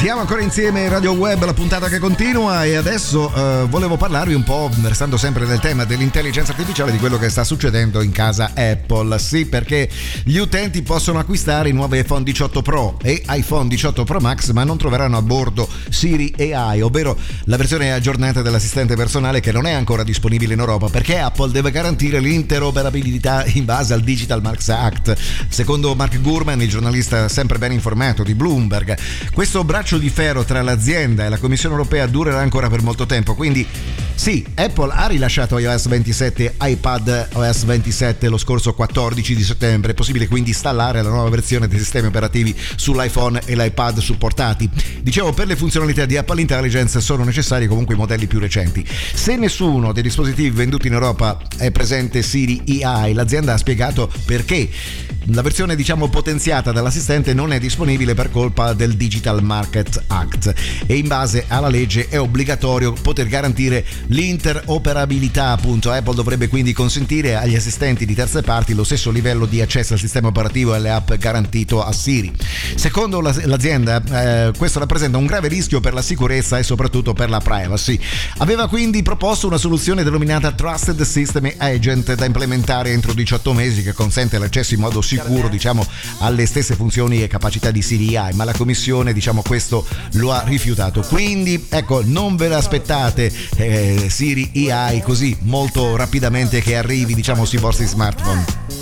Siamo ancora insieme Radio Web, la puntata che continua, e adesso volevo parlarvi un po', restando sempre nel tema dell'intelligenza artificiale, di quello che sta succedendo in casa Apple. Sì, perché gli utenti possono acquistare i nuovi iPhone 18 Pro e iPhone 18 Pro Max, ma non troveranno a bordo Siri AI, ovvero la versione aggiornata dell'assistente personale, che non è ancora disponibile in Europa perché Apple deve garantire l'interoperabilità in base al Digital Markets Act. Secondo Mark Gurman, il giornalista sempre ben informato di Bloomberg, questo braccio di ferro tra l'azienda e la Commissione europea durerà ancora per molto tempo. Quindi sì, Apple ha rilasciato iOS 27 e iPad OS 27 lo scorso 14 di settembre. È possibile quindi installare la nuova versione dei sistemi operativi sull'iPhone e l'iPad supportati. Dicevo, per le funzionalità di Apple Intelligence sono necessari comunque i modelli più recenti. Se nessuno dei dispositivi venduti in Europa è presente Siri AI, l'azienda ha spiegato perché la versione potenziata dall'assistente non è disponibile per colpa del Digital Markets Act, e in base alla legge è obbligatorio poter garantire l'interoperabilità. Appunto, Apple dovrebbe quindi consentire agli assistenti di terze parti lo stesso livello di accesso al sistema operativo e alle app garantito a Siri. Secondo l'azienda, questo rappresenta un grave rischio per la sicurezza e soprattutto per la privacy. Aveva quindi proposto una soluzione denominata Trusted System Agent da implementare entro 18 mesi, che consente l'accesso in modo sicuro alle stesse funzioni e capacità di Siri AI, ma la commissione questo lo ha rifiutato. Quindi ecco, non ve l'aspettate Siri AI così molto rapidamente che arrivi sui vostri smartphone.